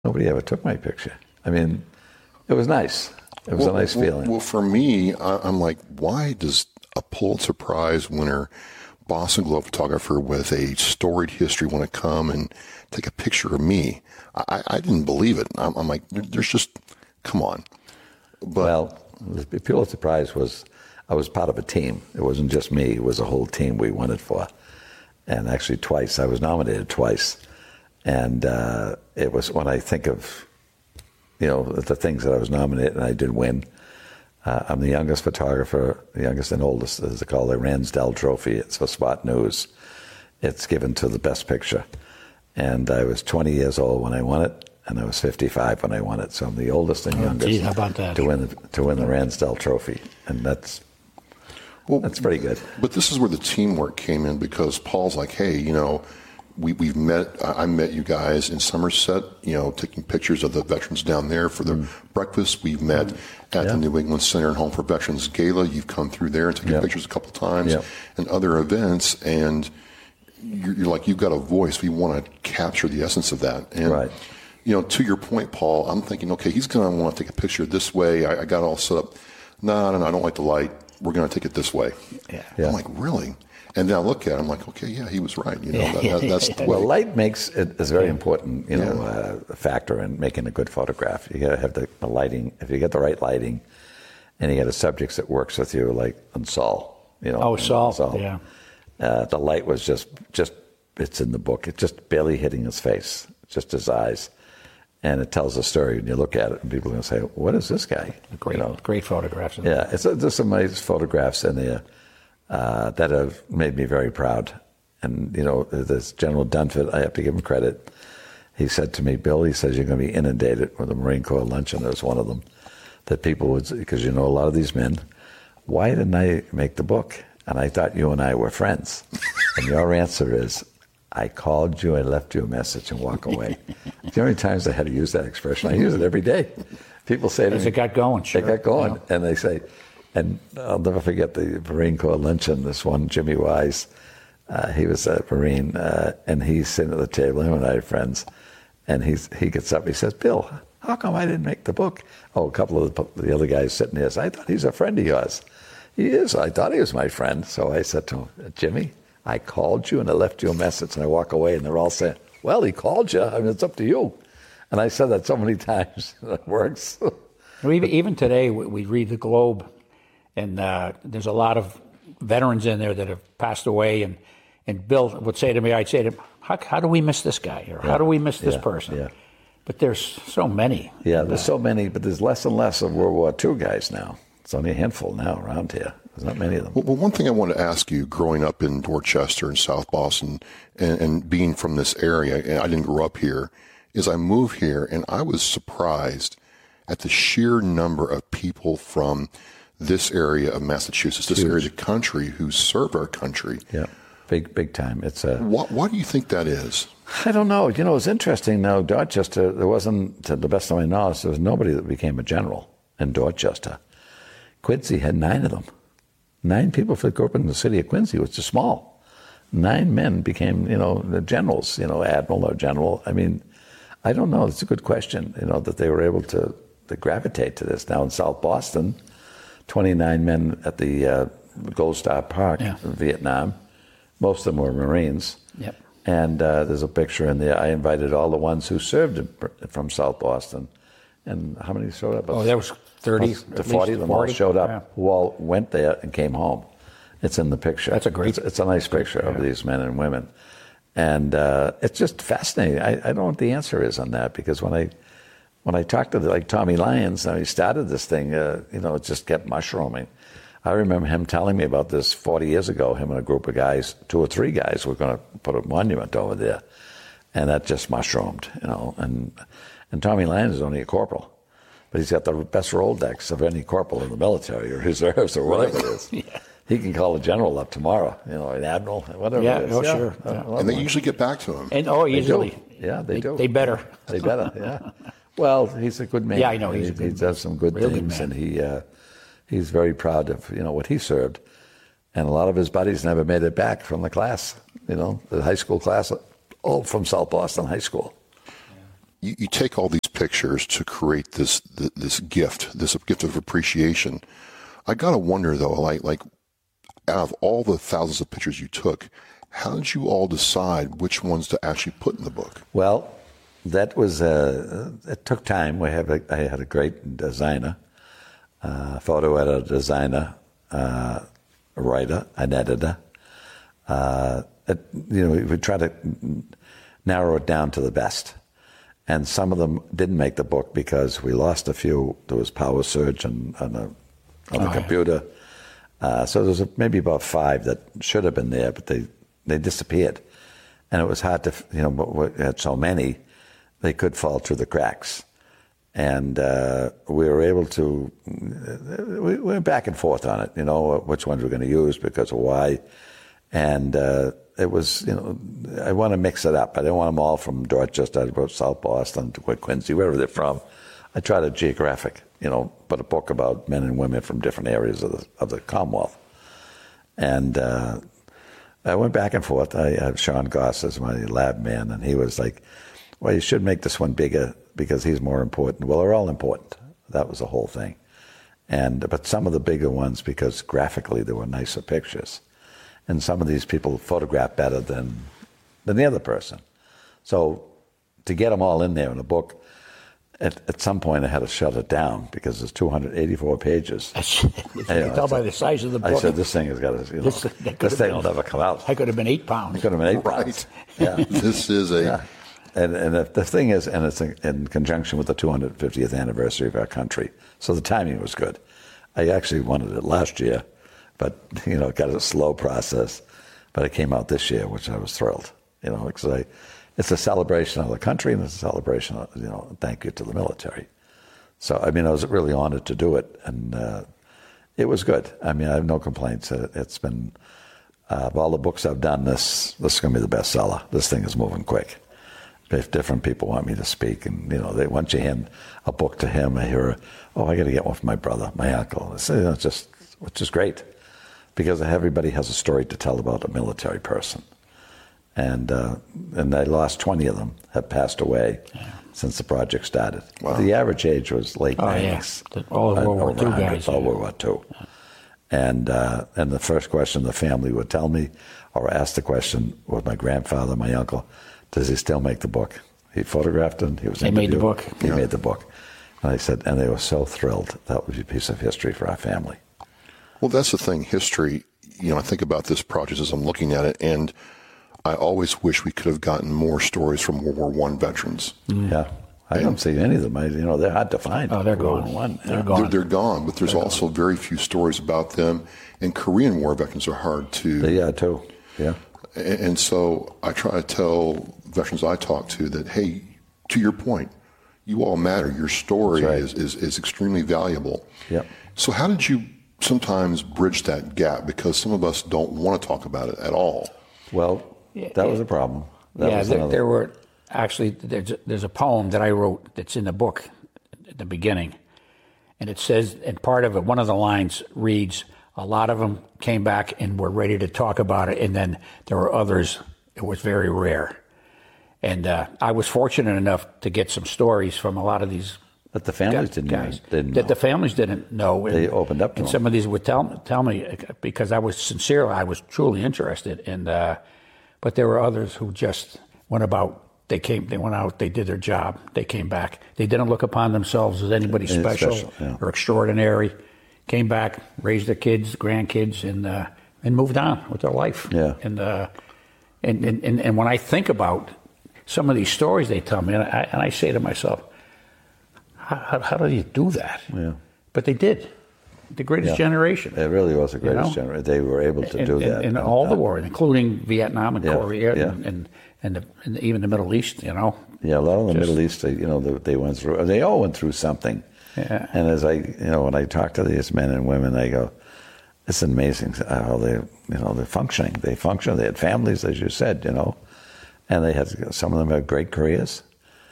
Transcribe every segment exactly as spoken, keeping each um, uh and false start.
Nobody ever took my picture. I mean, it was nice. It was well, a nice well, feeling. Well, for me, I, I'm like, why does a Pulitzer Prize winner, Boston Globe photographer with a storied history want to come and take a picture of me? I, I didn't believe it. I'm, I'm like, there's just, come on. But, well, the Pulitzer Prize was, I was part of a team. It wasn't just me. It was a whole team we won it for. And actually twice. I was nominated twice. And uh, it was when I think of, you know, the things that I was nominated and I did win. Uh, I'm the youngest photographer, the youngest and oldest, as they call it, the Ransdell Trophy. It's for Spot News. It's given to the best picture. And I was twenty years old when I won it, and I was fifty-five when I won it. So I'm the oldest and youngest oh, gee, how about that? to win the, to win the Ransdell Trophy. And that's well, that's pretty good. But this is where the teamwork came in, because Paul's like, hey, you know, We, we've met, I met you guys in Somerset, you know, taking pictures of the veterans down there for the mm. breakfast. We've met mm. at yeah. the New England Center and Home for Veterans Gala. You've come through there and taken yep. pictures a couple times yep. and other events. And you're, you're like, you've got a voice. We want to capture the essence of that. And, right. you know, to your point, Paul, I'm thinking, okay, he's going to want to take a picture this way. I, I got all set up. No, no, no, I don't like the light. We're going to take it this way. Yeah. yeah. I'm like, really? And then I look at it, I'm like, okay, yeah, he was right. You know, that, that, that's the well, way. light makes it is a very important, you know, yeah. uh, factor in making a good photograph. You got to have the, the lighting. If you get the right lighting, and you get a subject that works with you, like on Saul, you know. Oh, Saul, Saul. yeah. Uh, the light was just, just it's in the book. It's just barely hitting his face, just his eyes, and it tells a story. And you look at it, and people are going to say, "What is this guy?" Great, you know? great photographs. Yeah, it's a, there's some nice photographs in there. Uh, that have made me very proud. And, you know, this General Dunford, I have to give him credit. He said to me, Bill, he says, you're going to be inundated with a Marine Corps luncheon. There's one of them that people would, because you know a lot of these men, why didn't I make the book? And I thought you and I were friends. And your answer is, I called you, I left you a message and walk away. The only times I had to use that expression, I use it every day. People say to As me, it got going, sure. It got going. Yeah. And they say, and I'll never forget the Marine Corps luncheon, this one, Jimmy Wise, uh, he was a Marine, uh, and he's sitting at the table, him and I are friends, and he's, he gets up, he says, Bill, how come I didn't make the book? Oh, a couple of the, the other guys sitting there said, I thought he's a friend of yours. He is, I thought he was my friend. So I said to him, Jimmy, I called you and I left you a message, and I walk away, and they're all saying, well, he called you, I mean, it's up to you. And I said that so many times, it works. even, even today, we read the Globe, and uh, there's a lot of veterans in there that have passed away. And, and Bill would say to me, I'd say to him, how, how do we miss this guy? Or how yeah. do we miss this yeah. person? Yeah. But there's so many. Yeah, there's so many, but there's less and less of World War Two guys now. It's only a handful now around here. There's not many of them. Well, well one thing I want to ask you, growing up in Dorchester and South Boston, and, and being from this area, and I didn't grow up here, is I moved here, and I was surprised at the sheer number of people from this area of Massachusetts, this Huge. area of the country, who serve our country. Yeah, big, big time. It's a. Why, why do you think that is? I don't know. You know, it's interesting now. Dorchester, there wasn't, to the best of my knowledge, there was nobody that became a general in Dorchester. Quincy had nine of them. Nine people that grew up in the city of Quincy, which is small. Nine men became, you know, the generals, you know, admiral or general. I mean, I don't know. It's a good question, you know, that they were able to, to gravitate to this. Now in South Boston, twenty-nine men at the uh, Gold Star Park yeah. in Vietnam. Most of them were Marines. Yep. And uh, there's a picture in there. I invited all the ones who served in, from South Boston. And how many showed up? Oh, there was thirty to forty of them all showed up, yeah. who all went there and came home. It's in the picture. That's a great... It's, it's a nice picture yeah. of these men and women. And uh, it's just fascinating. I, I don't know what the answer is on that, because when I when I talked to the, like Tommy Lyons, when he started this thing, uh, you know, it just kept mushrooming. I remember him telling me about this forty years ago. Him and a group of guys, two or three guys, were going to put a monument over there, and that just mushroomed, you know. And and Tommy Lyons is only a corporal, but he's got the best Rolodex of any corporal in the military or reserves or whatever it is. yeah. He can call a general up tomorrow, you know, an admiral, whatever yeah, it is. Oh, yeah, sure. Yeah. And they usually get back to him. And oh, usually. They yeah, they, they do. They better. They better. Yeah. Well, he's a good man. Yeah, I know. He's he, a good, he does some good things, good and he uh, he's very proud of you know what he served. And a lot of his buddies never made it back from the class. You know, the high school class, all from South Boston High School. you, you take all these pictures to create this this gift, this gift of appreciation. I gotta wonder though, like like out of all the thousands of pictures you took, how did you all decide which ones to actually put in the book? Well, that was uh, it took time. We have a, I had a great designer, uh, photo editor, designer, uh, a writer, an editor. Uh, it, you know, we, we try to narrow it down to the best. And some of them didn't make the book because we lost a few. There was power surge on, on, a, on the oh, computer. Yeah. Uh, so there was a, maybe about five that should have been there, but they, they disappeared. And it was hard to, you know, we had so many, they could fall through the cracks. And uh, we were able to, we went back and forth on it, you know, which ones we're going to use because of why. And uh, it was, you know, I want to mix it up. I didn't want them all from Dorchester, I wrote South Boston to Quincy, wherever they're from. I tried a geographic, you know, put a book about men and women from different areas of the, of the Commonwealth. And uh, I went back and forth. I have Sean Goss as my lab man, and he was like, well, you should make this one bigger because he's more important. Well, they're all important. That was the whole thing. And but some of the bigger ones, because graphically there were nicer pictures. And some of these people photograph better than than the other person. So to get them all in there in a book, at, at some point I had to shut it down because there's two hundred eighty-four pages. You can tell by the size of the book. I said, this thing has got to, you know, this, this thing will never come out. I could have been eight pounds. It could have been eight right. pounds. Yeah. This is a... Yeah. And, and the, the thing is, and it's in conjunction with the two hundred fiftieth anniversary of our country, so the timing was good. I actually wanted it last year, but, you know, it got a slow process. But it came out this year, which I was thrilled, you know, because I, it's a celebration of the country and it's a celebration of, you know, thank you to the military. So, I mean, I was really honored to do it, and uh, it was good. I mean, I have no complaints. It, it's been, uh, of all the books I've done, this, this is going to be the bestseller. This thing is moving quick. If different people want me to speak, and, you know, they once you hand a book to him, I hear, oh, I got to get one for my brother, my uncle. It's, you know, it's just, which is great. Because everybody has a story to tell about a military person. And uh, and I lost twenty of them, have passed away yeah. since the project started. Wow. The average age was late oh, nineties. Yeah. All of World War Two guys. All World War Two. Yeah. And, uh, and the first question the family would tell me, or ask the question, was my grandfather, my uncle, does he still make the book? He photographed them. He was They made the book. He yeah. made the book. And I said, and they were so thrilled. That would be a piece of history for our family. Well, that's the thing. History, you know, I think about this project as I'm looking at it, and I always wish we could have gotten more stories from World War One veterans. Mm. Yeah. I and, don't see any of them. I, you know, they're hard to find. Oh, they're gone. One. They're yeah. gone. They're, they're gone, but there's they're also gone. very few stories about them. And Korean War veterans are hard to... They are, too. Yeah. And, and so I try to tell veterans I talk to that, hey, to your point, you all matter. Your story right. is, is, is extremely valuable. Yep. So how did you sometimes bridge that gap? Because some of us don't want to talk about it at all. Well, yeah, that yeah. was a problem. That yeah, was there, there were actually, there's a, there's a poem that I wrote that's in the book at the beginning. And it says, and part of it, one of the lines reads, a lot of them came back and were ready to talk about it. And then there were others, it was very rare. And uh, I was fortunate enough to get some stories from a lot of these But the families guys, didn't, guys didn't that know. the families didn't know. And, they opened up to and them. some of these would tell tell me because I was sincere. I was truly interested. And uh, but there were others who just went about. They came. They went out. They did their job. They came back. They didn't look upon themselves as anybody And special, special yeah. or extraordinary. Came back, raised their kids, grandkids, and uh, and moved on with their life. Yeah. And uh, and, and and and when I think about some of these stories they tell me, and I, and I say to myself, how, how, how do you do that? Yeah. But they did. The greatest yeah. generation. It really was the greatest you know? generation. They were able to and, do and, that. In and, all uh, the wars, including Vietnam and yeah, Korea yeah. and, and, and, the, and even the Middle East, you know. Yeah, a lot of the Just, Middle East, they, you know, they, they went through, they all went through something. Yeah. And as I, you know, when I talk to these men and women, I go, it's amazing how they, you know, they're functioning. They function. They had families, as you said, you know, and they had, some of them had great careers.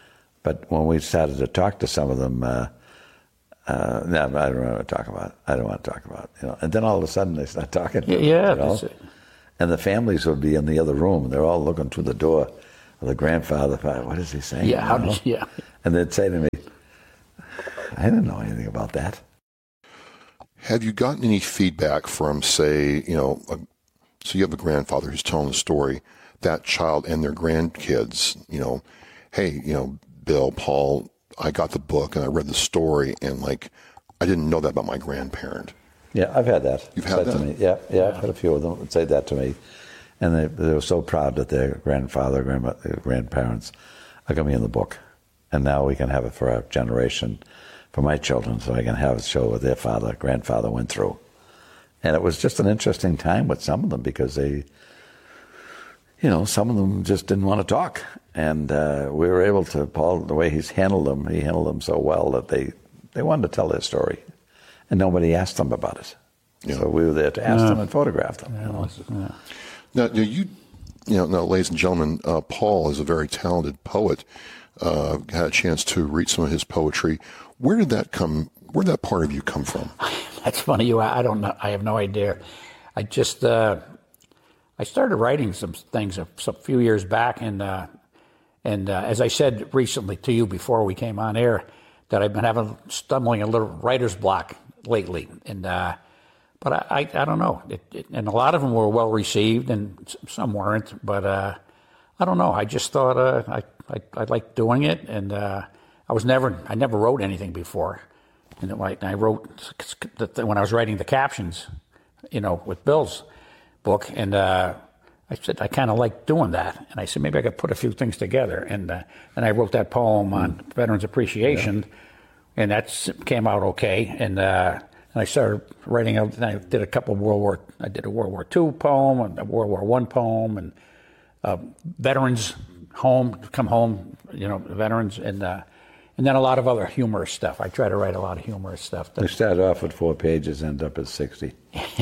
But when we started to talk to some of them, uh, uh, no, I don't want to talk about it. I don't want to talk about it, you know. And then all of a sudden they start talking to yeah, them, you know? And the families would be in the other room. They're all looking through the door. the grandfather, what is he saying? Yeah, how did, yeah. And they'd say to me, I didn't know anything about that. Have you gotten any feedback from, say, you know, a, so you have a grandfather who's telling the story, that child and their grandkids, you know, hey, you know, Bill, Paul, I got the book and I read the story and, like, I didn't know that about my grandparent. Yeah, I've had that. You've had said that? To me. Yeah, yeah, I've had a few of them would say that to me. And they, they were so proud that their grandfather, grandma, their grandparents are going to be in the book. And now we can have it for our generation, for my children, so I can have it show what their father, grandfather went through. And it was just an interesting time with some of them because they, you know, some of them just didn't want to talk. And uh, we were able to, Paul, the way he's handled them, he handled them so well that they, they wanted to tell their story. And nobody asked them about it. Yeah. So we were there to ask yeah. them and photograph them. Yeah. You know? yeah. Now, you, you know, now, ladies and gentlemen, uh, Paul is a very talented poet. Uh, had a chance to read some of his poetry. Where did that come? Where did that part of you come from? That's funny. You, I don't know. I have no idea. I just, uh, I started writing some things a, a few years back, and uh, and uh, as I said recently to you before we came on air, that I've been having stumbling a little writer's block lately, and uh, but I, I, I don't know. It, it, and a lot of them were well received, and some weren't. But uh, I don't know. I just thought uh, I, I I liked doing it, and uh, I was never I never wrote anything before, and like I wrote when I was writing the captions, you know, with Bill's book, and uh, I said I kind of like doing that, and I said maybe I could put a few things together, and uh, and I wrote that poem on mm. Veterans Appreciation, yeah. and that came out okay, and. Uh, And I started writing. And I did a couple of World War. I did a World War Two poem, and a World War One poem, and uh, veterans home, come home, you know, veterans, and uh, and then a lot of other humorous stuff. I try to write a lot of humorous stuff. We started off with four pages, end up at sixty.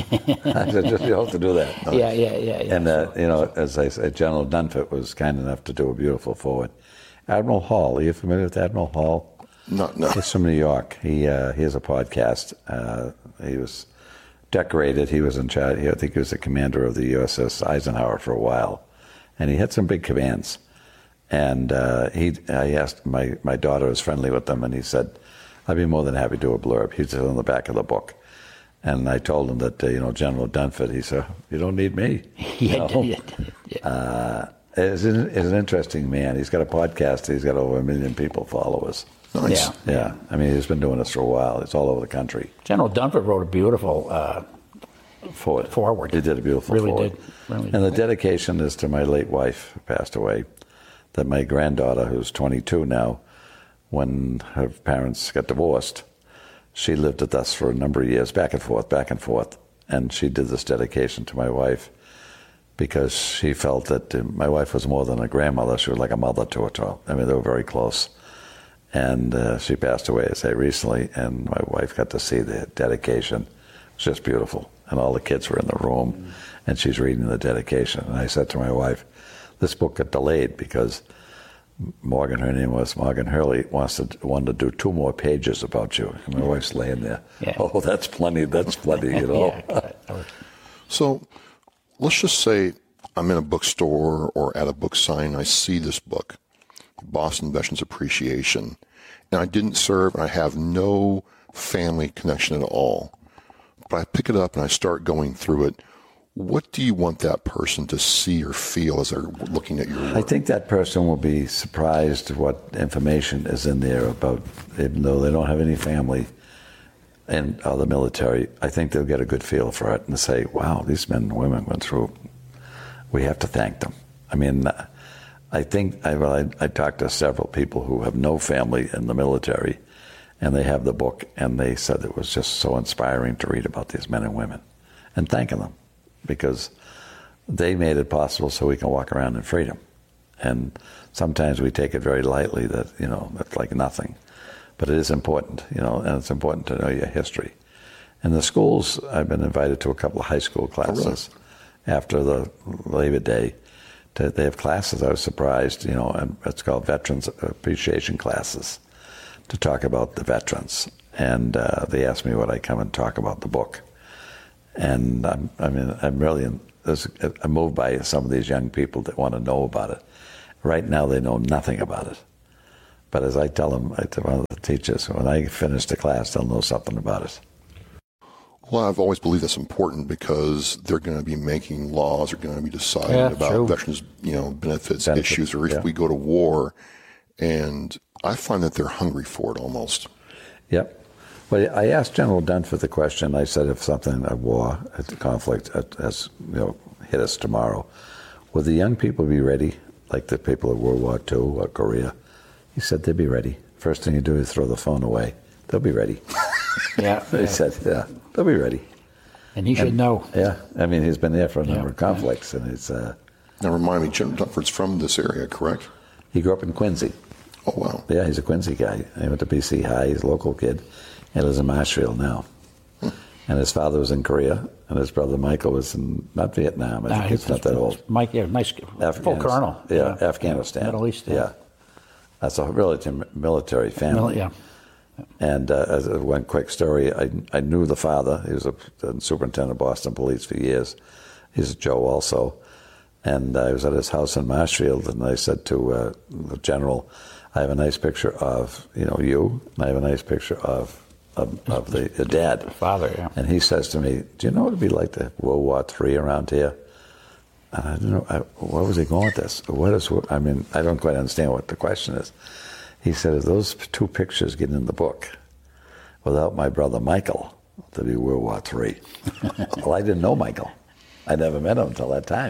I said, just you have to do that. No? Yeah, yeah, yeah, yeah. And uh, you know, as I said, General Dunford was kind enough to do a beautiful forward. Admiral Hall. Are you familiar with Admiral Hall? No, no. He's from New York. He uh, he has a podcast. Uh, he was decorated. He was in charge. I think he was the commander of the U S S Eisenhower for a while, and he had some big commands. And uh, he, I asked my my daughter was friendly with him, and he said, "I'd be more than happy to do a blurb." He's on the back of the book, and I told him that uh, you know General Dunford. He said, "You don't need me." Yeah, you know? yeah, yeah. Uh, is an, is an interesting man. He's got a podcast. He's got over a million people followers. Nice. Yeah. Yeah. I mean, he's been doing this for a while. It's all over the country. General Dunford wrote a beautiful uh, forward. forward. He did a beautiful really forward. Did. Really and did. the dedication is to my late wife, who passed away, that my granddaughter, who's twenty-two now, when her parents got divorced, she lived with us for a number of years, back and forth, back and forth. And she did this dedication to my wife because she felt that uh, my wife was more than a grandmother. She was like a mother to her. To, I mean, they were very close. And uh, she passed away, I say, recently, and my wife got to see the dedication. It's just beautiful. And all the kids were in the room, mm-hmm. and she's reading the dedication. And I said to my wife, this book got delayed because Morgan, her name was Morgan Hurley, wants to wanted to do two more pages about you. And my wife's laying there. Yeah. Oh, that's plenty, that's plenty, you know. Yeah, so let's just say I'm in a bookstore or at a book signing, and I see this book, Boston Veterans Appreciation, and I didn't serve, and I have no family connection at all. But I pick it up and I start going through it. What do you want that person to see or feel as they're looking at your work? I think that person will be surprised what information is in there about, even though they don't have any family in uh, the military, I think they'll get a good feel for it and say, wow, these men and women went through, we have to thank them. I mean, I think I, well, I, I talked to several people who have no family in the military, and they have the book, and they said it was just so inspiring to read about these men and women and thanking them because they made it possible so we can walk around in freedom. And sometimes we take it very lightly that, you know, it's like nothing. But it is important, you know, and it's important to know your history. In the schools, I've been invited to a couple of high school classes oh, really? after the Labor Day. They have classes. I was surprised, you know, and it's called Veterans Appreciation Classes to talk about the veterans. And uh, they asked me would I come and talk about the book. And I'm, I mean, I'm really I'm moved by some of these young people that want to know about it. Right now, they know nothing about it. But as I tell them, I tell one of the teachers, when I finish the class, they'll know something about it. Well, I've always believed that's important because they're going to be making laws, they're going to be deciding Yeah, about true. veterans, you know, benefits, Benefits, issues, or if yeah. we go to war. And I find that they're hungry for it almost. Yep. Well, I asked General Dunford the question. I said, if something, a war, a conflict has, you know, hit us tomorrow, will the young people be ready, like the people of World War Two or Korea? He said they'd be ready. First thing you do is throw the phone away. They'll be ready. Yeah. He yeah. said, yeah, they'll be ready. And he should And- know. Yeah. I mean, he's been there for a number Yeah, of conflicts, and it's, uh, Now, remind me, General Dunford's from this area, correct? he grew up in Quincy. Oh, wow. Yeah, he's a Quincy guy. He went to B C High. He's a local kid. He lives in Marshfield now. And his father was in Korea, and his brother Michael was in, not Vietnam, I Nah, think it's not that old. Mike, yeah, nice. Full Afghanis- colonel. Yeah, Afghanistan. Middle East. Yeah. That's a really military family. Yeah. And uh, as a one quick story, I, I knew the father. He was a, a superintendent of Boston Police for years. He's Joe also. And I was at his house in Marshfield, and I said to uh, the general, I have a nice picture of, you know, you, and I have a nice picture of of, of the, the dad. Father, yeah. And he says to me, do you know what it'd be like to have World War Three around here? And I don't know, I, where was he going with this? What is, I mean, I don't quite understand what the question is. He said, if those two pictures get in the book, without my brother Michael, there'd be World War Three. Well, I didn't know Michael. I never met him until that time.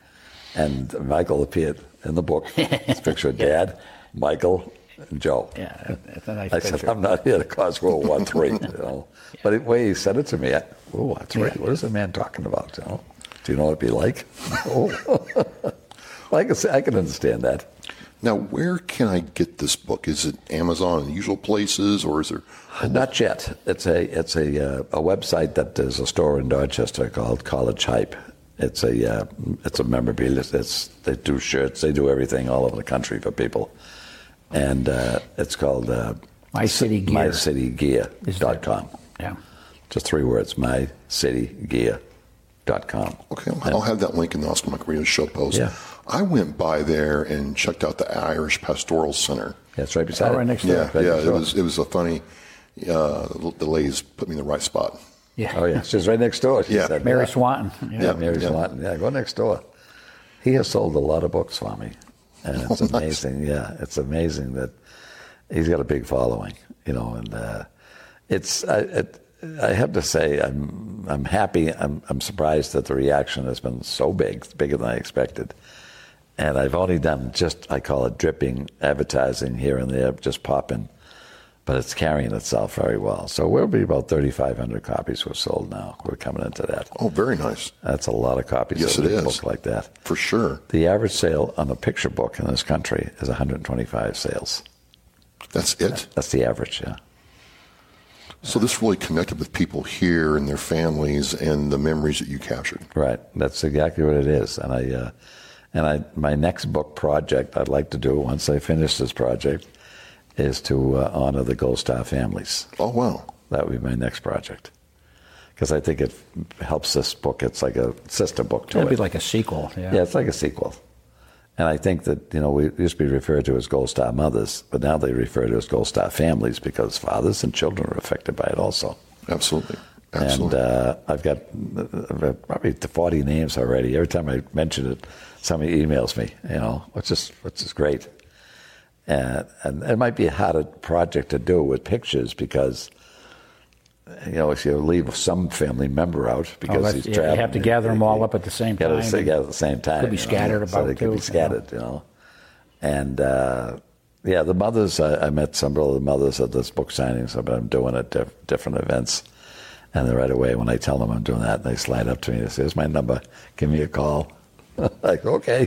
And Michael appeared in the book. It's a picture of Dad, Michael, and Joe. Yeah, it's a nice I picture. said, I'm not here to cause World War Three. You know? But the way he said it to me, I, World War Three, what is the man talking about? You know? Do you know what it'd be like? Oh. Well, I can say, I can understand that. Now, where can I get this book? Is it Amazon and usual places, or is there? Not yet. It's a it's a uh, a website that there's a store in Dorchester called College Hype. It's a uh, it's a memorabilia. It's they do shirts. They do everything all over the country for people, and uh, it's called uh, My City Gear. my city gear dot com. Yeah. Just three words: my city gear dot com. Okay, I'll, I'll have that link in the Oscar Mike Radio show post. Yeah. I went by there and checked out the Irish Pastoral Center. Yeah, it's right beside Oh, it. right next door. Yeah, Right yeah, next it door. was it was a funny. Uh, the ladies put me in the right spot. Yeah. Oh yeah, she's right next door. She Yeah. said, Mary yeah. Swanton. Yeah, Yeah, Mary yeah. Swanton. Yeah, go next door. He has sold a lot of books for me, and it's Oh, nice. amazing. Yeah, it's amazing that he's got a big following. You know, and uh, it's I, it, I have to say I'm I'm happy. I'm I'm surprised that the reaction has been so big, bigger than I expected. And I've only done just I call it dripping advertising here and there, just popping. But it's carrying itself very well. So we'll be about thirty-five hundred copies we've sold now. We're coming into that. Oh, very nice. That's a lot of copies Yes, of it a is. book like that. For sure. The average sale on a picture book in this country is one hundred twenty-five sales. That's it. That's the average, yeah. So this really connected with people here and their families and the memories that you captured. Right. That's exactly what it is. And I, uh, and I, my next book project I'd like to do once I finish this project is to uh, honor the Gold Star families. Oh, wow. That would be my next project. Because I think it helps this book. It's like a sister book to It'd it. be like a sequel. Yeah. Yeah, it's like a sequel. And I think that, you know, we used to be referred to as Gold Star mothers, but now they refer to as Gold Star families because fathers and children are affected by it also. Absolutely. Absolutely. And uh, I've got uh, probably forty names already. Every time I mention it, somebody emails me, you know, which is, which is great. And, and it might be a harder project to do with pictures because, you know, if you leave some family member out because Oh, that's- he's yeah, you traveling. have to gather them all up at the same Gather time. together at the same time. Could be you know, scattered so about, they could too, be you scattered, you know. And, uh, yeah, the mothers, I, I met some of the mothers at this book signing, so I'm doing at diff- different events. And then right away, when I tell them I'm doing that, they slide up to me and say, here's my number, give me a call. Like, okay.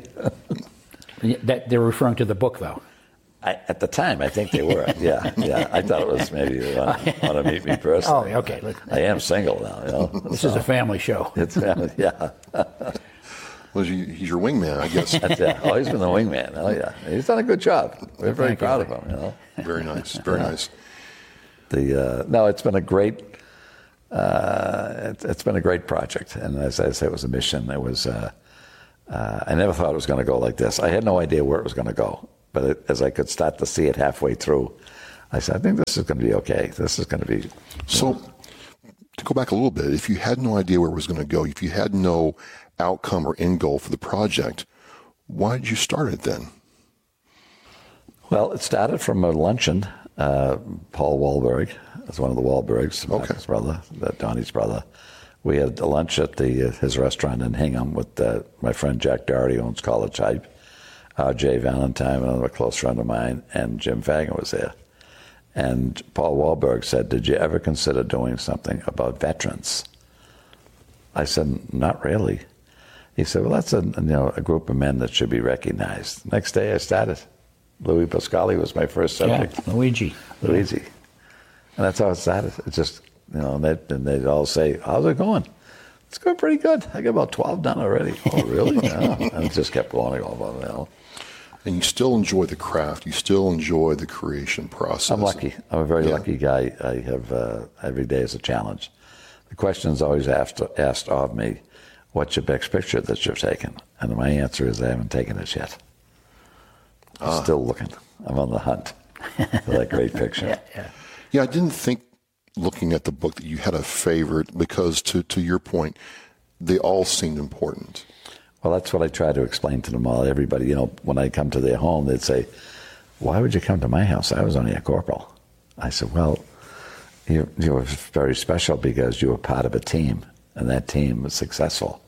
That, they're referring to the book, though. I, at the time, I think they were. Yeah, yeah. I thought it was maybe they want, want to meet me personally. Oh, okay. Look. I am single now, you know. This is a family show. It's, yeah. Well, he- he's your wingman, I guess. That's, yeah. Oh, he's been the wingman. Oh, yeah. He's done a good job. We're very Thank you. proud of him, you know. Very nice. Very nice. The uh, no, it's been a great, uh, it, it's been a great project, and as I say, it was a mission. It was, uh, Uh, I never thought it was going to go like this. I had no idea where it was going to go. But it, as I could start to see it halfway through, I said, I think this is going to be okay. This is going to be... So, to go back a little bit, if you had no idea where it was going to go, if you had no outcome or end goal for the project, why did you start it then? Well, it started from a luncheon. Uh, Paul Wahlberg is one of the Wahlbergs, Okay. his brother, uh, Donnie's brother. We had a lunch at the uh, his restaurant in Hingham with uh, my friend Jack Doherty, owns College Hype, uh, Jay Valentine, another close friend of mine, and Jim Fagan was there. And Paul Wahlberg said, did you ever consider doing something about veterans? I said, not really. He said, well, that's a, you know, a group of men that should be recognized. Next day I started. Louis Pasquale was my first subject. Yeah, Luigi. Luigi. And that's how it started. It just, you know, and they'd, and they'd all say, how's it going? It's going pretty good. I got about twelve done already. Oh, really? Yeah. And it just kept going. I go, well, And you still enjoy the craft. You still enjoy the creation process. I'm lucky. I'm a very Yeah. lucky guy. I have, uh, every day is a challenge. The question is always asked, asked of me, what's your best picture that you've taken? And my answer is I haven't taken it yet. I'm Ah. still looking. I'm on the hunt for that great picture. Yeah, yeah. Yeah, I didn't think, looking at the book, that you had a favorite because, to, to your point, they all seemed important. Well, that's what I try to explain to them all. Everybody, you know, when I come to their home, they'd say, why would you come to my house? I was only a corporal. I said, well, you, you were very special because you were part of a team, and that team was successful.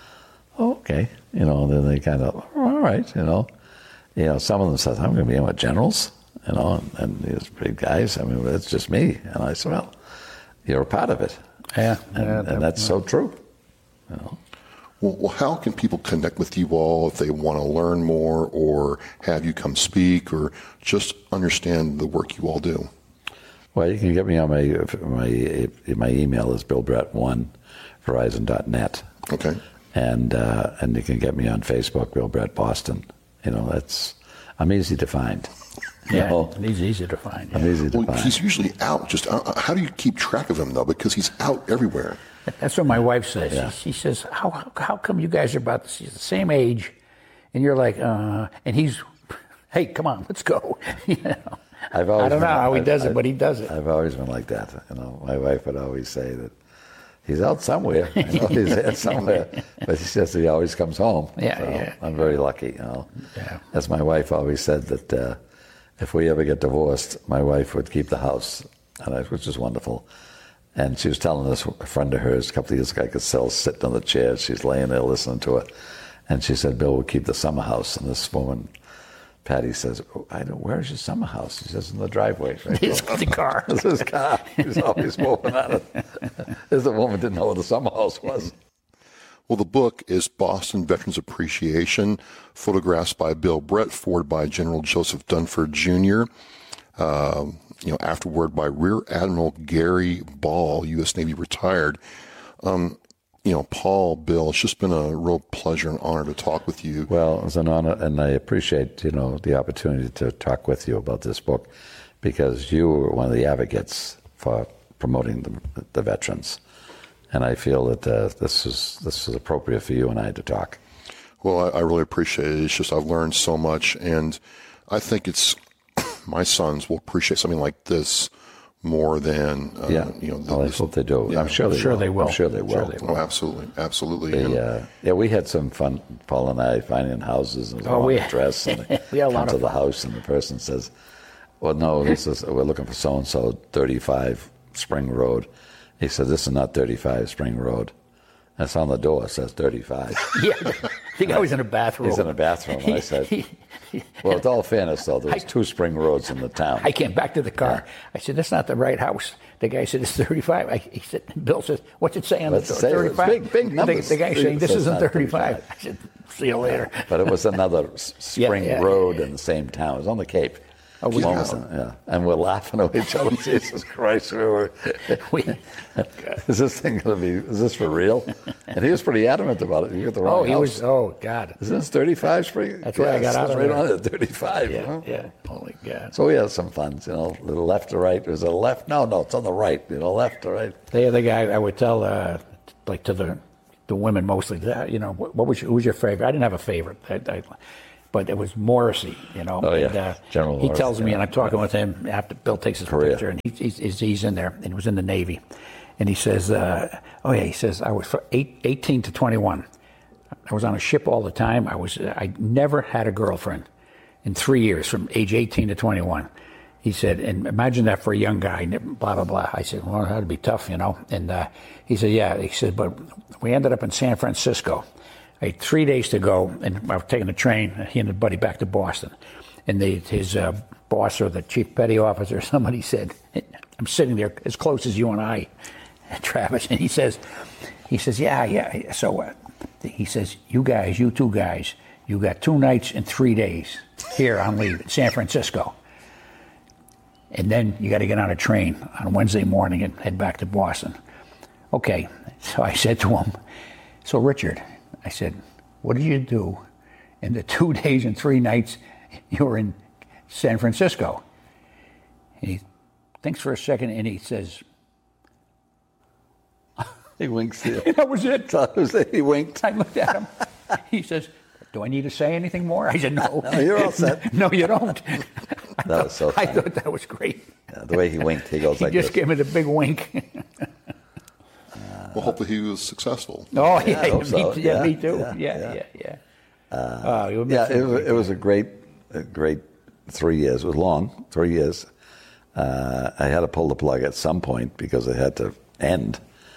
Oh, okay. You know, then they kind of, all right, you know. You know, some of them said, I'm going to be in with generals, you know, and, and these big guys. I mean, it's just me. And I said, well, you're a part of it. Yeah, And, yeah, and that- that's so true. You know. Well, well, how can people connect with you all if they want to learn more or have you come speak or just understand the work you all do? Well, you can get me on my my my email is bill brett one verizon dot net. Okay. And uh, and you can get me on Facebook, Bill Brett Boston. You know, that's I'm easy to find. You Yeah, know, he's easy to find. I'm Yeah. easy to Well, find. he's usually out. Just uh, how do you keep track of him though? Because he's out everywhere. That's what my wife says. Yeah. She, she says, how, how come you guys are about the, the same age, and you're like, uh, and he's, hey, come on, let's go. You know? I've always I don't know been- how he I've- does it, I've- but he does it. I've always been like that. You know, my wife would always say that he's out somewhere. I know he's there somewhere, but she says he always comes home. Yeah, So yeah. I'm very lucky. You know, Yeah. as my wife always said that uh, if we ever get divorced, my wife would keep the house, and I, which is wonderful. And she was telling this a friend of hers a couple of years ago, I could still sitting on the chair. She's laying there listening to it. And she said, Bill, we'll keep the summer house. And this woman, Patty, says, oh, I don't, where's your summer house? She says, in the driveway. Right? It's the car. This is his car. He's always moving on it. This woman didn't know what the summer house was. Well, the book is Boston Veterans Appreciation, photographs by Bill Brett, forward by General Joseph Dunford Junior Um, you know, afterward by Rear Admiral Gary Ball, U S Navy retired. Um, you know, Paul, Bill, it's just been a real pleasure and honor to talk with you. Well, it was an honor, and I appreciate, you know, the opportunity to talk with you about this book because you were one of the advocates for promoting the, the veterans. And I feel that uh, this is this is appropriate for you and I to talk. Well, I, I really appreciate it. It's just I've learned so much, and I think it's my sons will appreciate something like this more than uh, Yeah, you know. The, well, I this- hope they do. yeah. I'm sure they Sure will. they will. I'm sure they will. Sure they Oh, absolutely, absolutely. They, And- uh, yeah, we had some fun, Paul and I, finding houses and Oh, we- address, and they we had a come lot to of the house, and the person says, "Well, no, this is we're looking for so and so, thirty-five Spring Road." He said, "This is not thirty-five Spring Road." That's on the door. It says thirty-five. Yeah, the guy was in a bathroom. He's in a bathroom. And I said, "Well, with all fairness, though, there's two Spring Roads in the town." I came back to the car. I said, that's not the right house. The guy said, it's thirty-five. I, he said, Bill says, what's it say on What's the it door? say? It's thirty-five. big- big The, numbers. the guy saying, It this says isn't not thirty-five. thirty-five. I said, see you later. But it was another s- Spring Yeah, yeah, Road yeah. in the same town. It was on the Cape. Oh, we- One was in- yeah. And we're laughing at each other. Jesus Christ, we were. We- Is this thing going to be? Is this for real? And he was pretty adamant about it. You got the wrong Oh, he house. was, oh, God. Is this thirty-five Spring? That's why I Yeah, got it out says of right there. on it, thirty-five. Yeah, huh? yeah. Holy God. So we had some fun, you know, a little left to right. Was it a left? No, no, it's on the right. You know, left to right. The other guy, I would tell, uh, like to the the women mostly. You know, what, what was your, who was your favorite? I didn't have a favorite, I, I, but it was Morrissey. You know, oh yeah, and, uh, General. He Morrissey, tells me, yeah. and I'm talking with him after Bill takes his Korea. picture, and he, he's, he's in there, and he was in the Navy, and he says, uh, "Oh yeah," he says, "I was for eight, eighteen to twenty-one. I was on a ship all the time. I was, I never had a girlfriend in three years, from age eighteen to twenty-one." He said, and imagine that for a young guy, blah, blah, blah. I said, well, that'd be tough, you know. And uh, he said, yeah. He said, but we ended up in San Francisco. I had three days to go, and I was taking the train, he and his buddy back to Boston. And they, his uh, boss or the chief petty officer, somebody said, I'm sitting there as close as you and I, Travis. And he says, he says, yeah, yeah. So uh, he says, you guys, you two guys, you got two nights and three days here on leave in San Francisco. And then you got to get on a train on Wednesday morning and head back to Boston. Okay, so I said to him, so Richard, I said, what did you do in the two days and three nights you were in San Francisco? And he thinks for a second and he says, He winks. Yeah. that was it. That was it. He winked. I looked at him. He says, do I need to say anything more? I said, no. No, you're all set. No, you don't. That was so I funny. thought that was great. Yeah, the way he winked, he goes He like just this. gave me the big wink. Well, hopefully he was successful. Oh, Yeah, yeah, I hope me, so. yeah, Yeah, me too. yeah, Yeah, yeah. yeah, yeah. yeah. Uh, you'll miss Yeah, it him. was, it was a great, a great three years. It was long, three years. Uh, I had to pull the plug at some point because it had to end.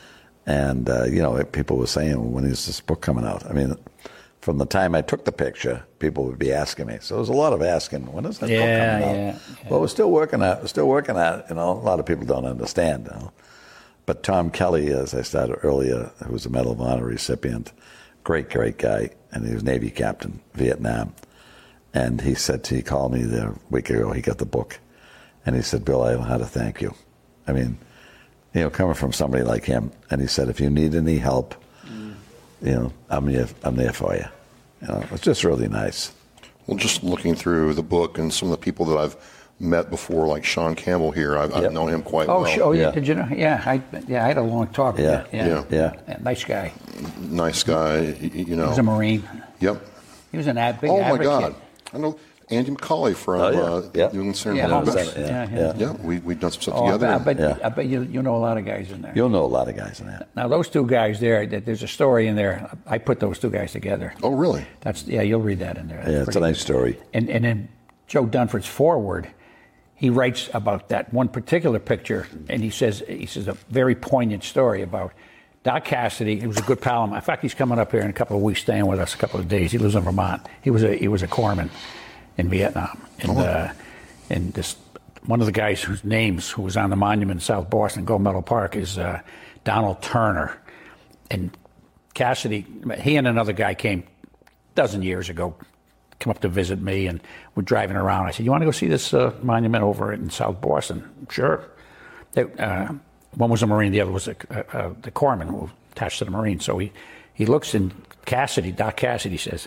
And, uh, you know, people were saying, when is this book coming out? I mean, from the time I took the picture, people would be asking me. So there was a lot of asking, when is that Yeah, book coming out? yeah, yeah. Well, we're still working at it. We're still working at it. You know, a lot of people don't understand. You know? But Tom Kelly, as I started earlier, who was a Medal of Honor recipient, great, great guy, and he was Navy captain, Vietnam. And he said to, he called me there a week ago, he got the book, and he said, Bill, I don't know how to thank you. I mean, you know, coming from somebody like him, and he said, if you need any help, mm. you know, I'm here, I'm there for you. You know, it's just really nice. Well, just looking through the book and some of the people that I've met before, like Sean Campbell here, I've, Yep. I've known him quite Oh, well. sh- oh yeah. Yeah. Did you know? Yeah, I, yeah, I had a long talk with Yeah. him. Yeah. Yeah. Yeah, nice guy. Nice guy, y- you know. He was a Marine. Yep. He was an ad, big Oh my advocate. God, I know Andy McCauley from Oh, yeah. uh, Yeah. New England Center Yeah, for Home Veterans. Senate. Yeah, Yeah, yeah. Yeah, we we've done some stuff Oh, I together. bet, I bet, Yeah. I bet you, you know a lot of guys in there. You'll know a lot of guys in that. Now, those two guys there, that- there's a story in there. I put those two guys together. Oh, really? That's Yeah, you'll read that in there. That's Yeah, it's a pretty nice story. And and in Joe Dunford's foreword, he writes about that one particular picture, and he says he says a very poignant story about Doc Cassidy. He was a good pal of mine. In fact, he's coming up here in a couple of weeks, staying with us a couple of days. He lives in Vermont. He was a he was a corpsman in Vietnam, and uh, and this one of the guys whose names who was on the monument in South Boston, Gold Medal Park, is uh, Donald Turner, and Cassidy. He and another guy came a dozen years ago. Come up to visit me, and we're driving around. I said, you want to go see this uh, monument over in South Boston? Sure. They, uh, one was a Marine, the other was a, uh, uh, the corpsman who attached to the Marine. So he, he looks, and Cassidy, Doc Cassidy says,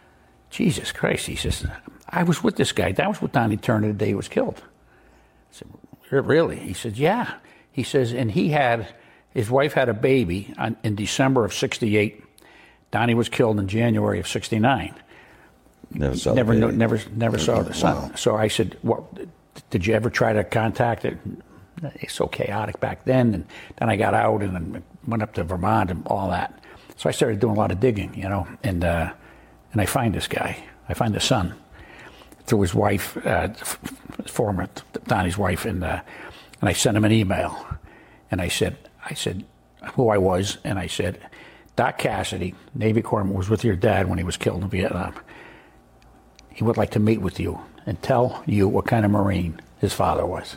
Jesus Christ, he says, I was with this guy. That was with Donnie Turner the day he was killed. I said, really? He said, yeah. He says, and he had, his wife had a baby on, in December of sixty-eight. Donnie was killed in January of sixty-nine. Never saw Never, the no, baby. never, never saw the son. Wow. So I said, "What? Did you ever try to contact it?" It's so chaotic back then, and then I got out and then went up to Vermont and all that. So I started doing a lot of digging, you know, and uh, and I find this guy. I find the son through his wife, uh, f- former Donnie's wife, and uh, and I sent him an email, and I said, I said who I was, and I said, Doc Cassidy, Navy corpsman, was with your dad when he was killed in Vietnam. He would like to meet with you and tell you what kind of Marine his father was.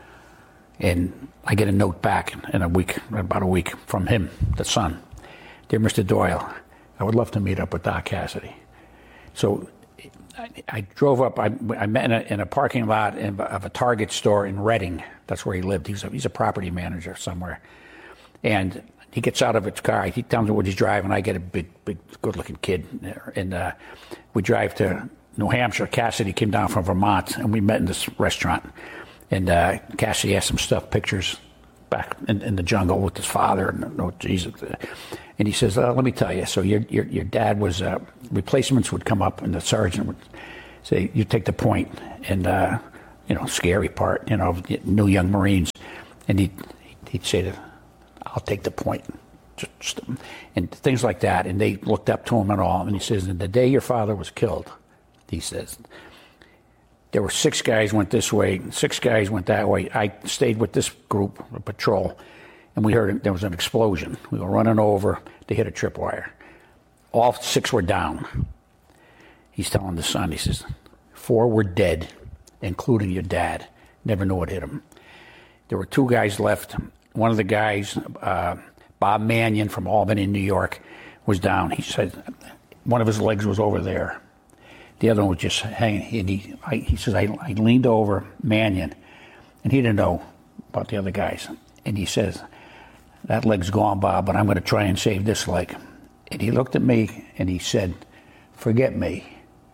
And I get a note back in a week, about a week, from him, the son. Dear Mister Doyle, I would love to meet up with Doc Cassidy. So I, I drove up. I, I met in a, in a parking lot in, of a Target store in Reading. That's where he lived. He's a, he's a property manager somewhere. And he gets out of his car. He tells me what he's driving. I get a big, big, good-looking kid. And uh, we drive to New Hampshire. Cassidy came down from Vermont, and we met in this restaurant. And uh, Cassidy asked some stuff, pictures, back in, in the jungle with his father, and oh, Jesus. And he says, uh, let me tell you, so your your, your dad was, uh, replacements would come up, and the sergeant would say, you take the point, and, uh, you know, scary part, you know, new young Marines. And he'd, he'd say to, I'll take the point. Just, just, and things like that. And they looked up to him and all. And he says, and the day your father was killed, he says, there were six guys went this way, six guys went that way. I stayed with this group, a patrol, and we heard there was an explosion. We were running over. They hit a tripwire. All six were down. He's telling the son, he says, four were dead, including your dad. Never knew what hit him. There were two guys left. One of the guys, uh, Bob Mannion from Albany, New York, was down. He said one of his legs was over there. The other one was just hanging. And he, I, he says, I, I leaned over Mannion, and he didn't know about the other guys. And he says, that leg's gone, Bob, but I'm going to try and save this leg. And he looked at me, and he said, forget me.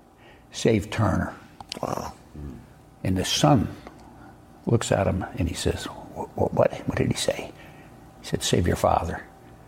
Save Turner. Wow. And the son looks at him, and he says, what, what, what did he say? He said, save your father.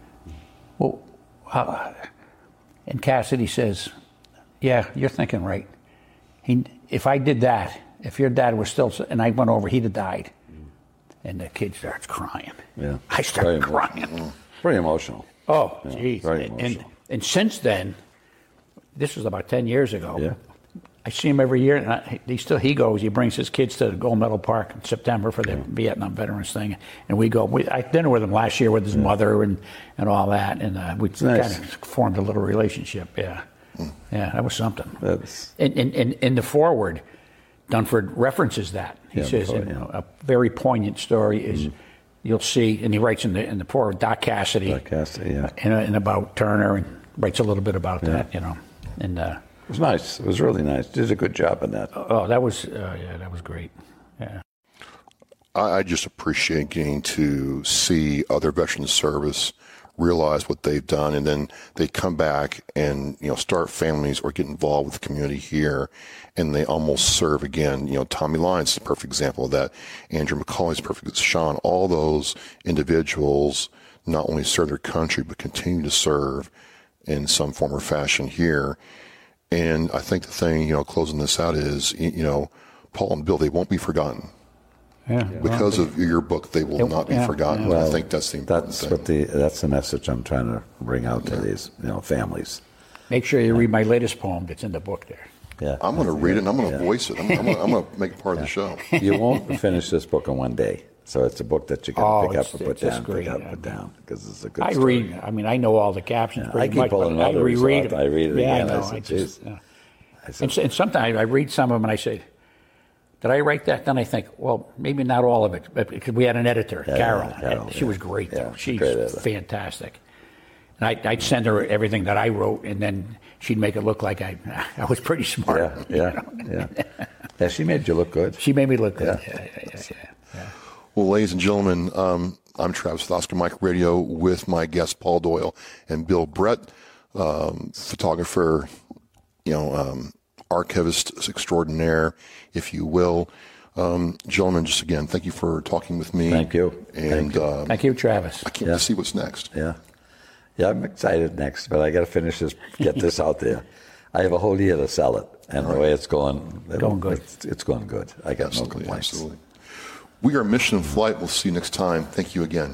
Well, how? And Cassidy says, yeah, you're thinking right. He, if I did that, if your dad was still, and I went over, he'd have died. And the kid starts crying. Yeah. I started Very crying. Emotional. Very emotional. Oh, Yeah, geez. very And, emotional. and since then, this was about ten years ago. Yeah. I see him every year, and I, he still he goes. He brings his kids to Gold Medal Park in September for the yeah. Vietnam Veterans thing, and we go. We, I had dinner with him last year with his yeah. mother and, and all that, and uh, we nice. kind of formed a little relationship. Yeah, mm. yeah, that was something. That's... And, and, and in the foreword, Dunford references that. He yeah, says, before, you yeah. know, a very poignant story is. Mm. You'll see, and he writes in the in the foreword, Doc Cassidy, Doc Cassidy, yeah, and, and about Turner, and writes a little bit about yeah. that, you know, and. Uh, It was nice. It was really nice. Did a good job in that. Oh, that was uh, yeah, that was great. Yeah. I, I just appreciate getting to see other veterans service realize what they've done, and then they come back and you know start families or get involved with the community here, and they almost serve again. You know, Tommy Lyons is a perfect example of that. Andrew McCauley is a perfect. Sean, all those individuals not only serve their country but continue to serve in some form or fashion here. And I think the thing, you know, closing this out is, you know, Paul and Bill, they won't be forgotten. Yeah. Because well, of your book, they will it, not be yeah, forgotten. Yeah. Well, I think that's the important that's thing. What the, that's the message I'm trying to bring out to yeah. these, you know, families. Make sure you read my latest poem that's in the book there. Yeah. I'm going to read it and I'm going to yeah. voice it. I'm, I'm going to make it part yeah. of the show. You won't finish this book in one day. So it's a book that you can oh, pick up and put down, great. pick up and put down, because it's a good I story. read, I mean, I know all the captions Yeah, pretty I keep much, pulling but I others reread out. it. I read it yeah, again. I know. I, said, I just, yeah. I said, and, and sometimes I read some of them and I say, did I write that? Then I think, well, maybe not all of it, but because we had an editor, yeah, Carol. yeah, Carol and she yeah. was great, though. Yeah, She's great fantastic. And I, I'd send her everything that I wrote, and then she'd make it look like I I was pretty smart. Yeah, yeah, you know? yeah. Yeah, she made you look good. She made me look good. Yeah. Yeah, yeah, yeah, yeah, yeah. Well, ladies and gentlemen, um, I'm Travis with Oscar Mike Radio with my guest Paul Doyle and Bill Brett, um, photographer, you know, um, archivist extraordinaire, if you will. Um, gentlemen, just again, thank you for talking with me. Thank you. And thank you, um, thank you Travis. I can't yeah. see what's next. Yeah. Yeah, I'm excited next, but I got to finish this, get this out there. I have a whole year to sell it, and right. the way it's going, going good. It's, it's going good. I got absolutely, no complaints. Absolutely. We are Mission in Flight. We'll see you next time. Thank you again.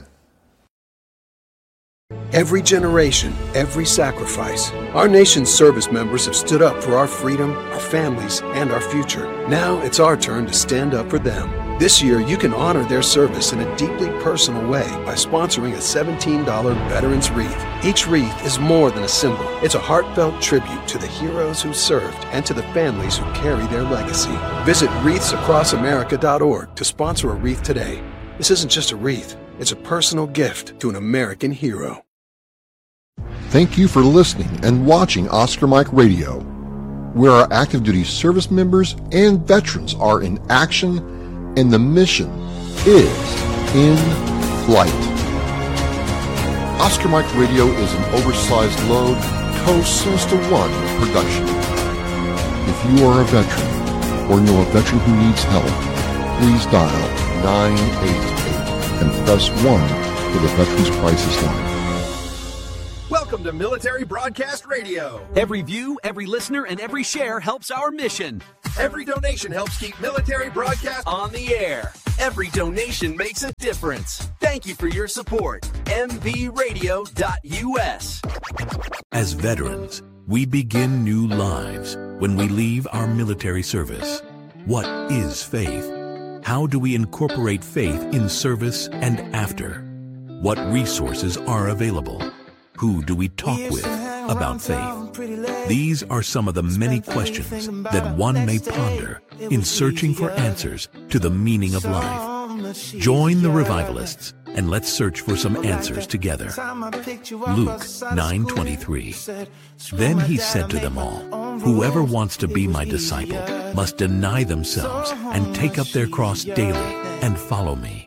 Every generation, every sacrifice. Our nation's service members have stood up for our freedom, our families, and our future. Now it's our turn to stand up for them. This year, you can honor their service in a deeply personal way by sponsoring a seventeen dollars Veterans Wreath. Each wreath is more than a symbol. It's a heartfelt tribute to the heroes who served and to the families who carry their legacy. Visit wreaths across america dot org to sponsor a wreath today. This isn't just a wreath. It's a personal gift to an American hero. Thank you for listening and watching Oscar Mike Radio, where our active duty service members and veterans are in action and the mission is in flight. Oscar Mike Radio is an oversized load, Co-Sinister One production. If you are a veteran or know a veteran who needs help, please dial nine eight eight. and press one for the Veterans Crisis Line. Welcome to Military Broadcast Radio. Every view, every listener, and every share helps our mission. Every donation helps keep Military Broadcast on the air. Every donation makes a difference. Thank you for your support. M V radio dot U S. As veterans, we begin new lives when we leave our military service. What is faith? How do we incorporate faith in service and after? What resources are available? Who do we talk with about faith? These are some of the many questions that one may ponder in searching for answers to the meaning of life. Join the revivalists and let's search for some answers together. Luke nine twenty-three. Then he said to them all, "Whoever wants to be my disciple must deny themselves and take up their cross daily and follow me."